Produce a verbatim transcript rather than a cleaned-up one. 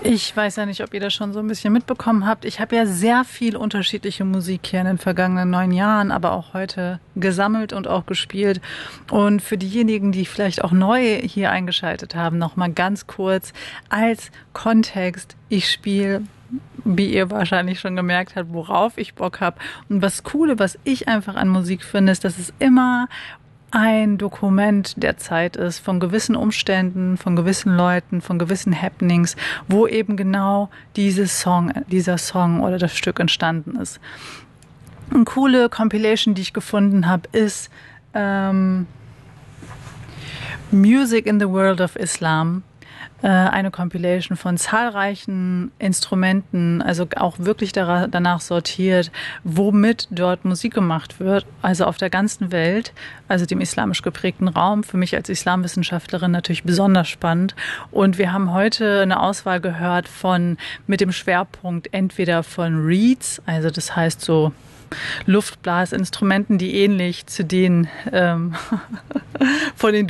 Ich weiß ja nicht, ob ihr das schon so ein bisschen mitbekommen habt. Ich habe ja sehr viel unterschiedliche Musik hier in den vergangenen neun Jahren, aber auch heute gesammelt und auch gespielt. Und für diejenigen, die vielleicht auch neu hier eingeschaltet haben, noch mal ganz kurz als Kontext. Ich spiele, wie ihr wahrscheinlich schon gemerkt habt, worauf ich Bock habe. Und das Coole, was ich einfach an Musik finde, ist, dass es immer ein Dokument der Zeit ist, von gewissen Umständen, von gewissen Leuten, von gewissen Happenings, wo eben genau dieses Song, dieser Song oder das Stück entstanden ist. Eine coole Compilation, die ich gefunden habe, ist ähm, Music in the World of Islam. Eine Compilation von zahlreichen Instrumenten, also auch wirklich danach sortiert, womit dort Musik gemacht wird, also auf der ganzen Welt, also dem islamisch geprägten Raum. Für mich als Islamwissenschaftlerin natürlich besonders spannend. Und wir haben heute eine Auswahl gehört von, mit dem Schwerpunkt entweder von Reeds, also das heißt so Luftblasinstrumenten, die ähnlich zu denen ähm, von den